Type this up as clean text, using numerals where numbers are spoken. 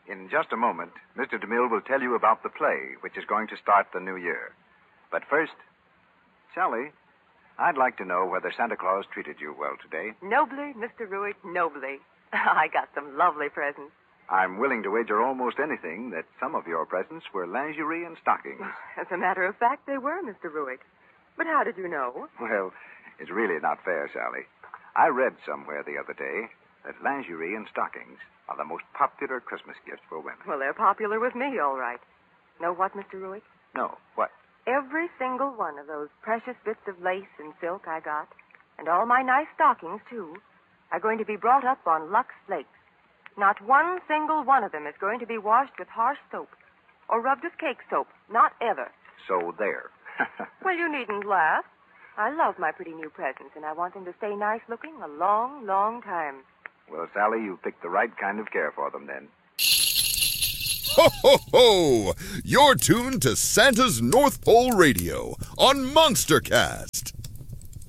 In just a moment, Mr. DeMille will tell you about the play, which is going to start the new year. But first, Sally, I'd like to know whether Santa Claus treated you well today. Nobly, Mr. Ruick, nobly. I got some lovely presents. I'm willing to wager almost anything that some of your presents were lingerie and stockings. As a matter of fact, they were, Mr. Ruick. But how did you know? Well, it's really not fair, Sally. I read somewhere the other day that lingerie and stockings are the most popular Christmas gifts for women. Well, they're popular with me, all right. Know what, Mr. Ruick? No, what? Every single one of those precious bits of lace and silk I got, and all my nice stockings, too, are going to be brought up on Lux Flakes. Not one single one of them is going to be washed with harsh soap or rubbed with cake soap. Not ever. So there. Well, you needn't laugh. I love my pretty new presents, and I want them to stay nice-looking a long, long time. Well, Sally, you picked the right kind of care for them, then. Ho, ho, ho! You're tuned to Santa's North Pole Radio on Monstercast.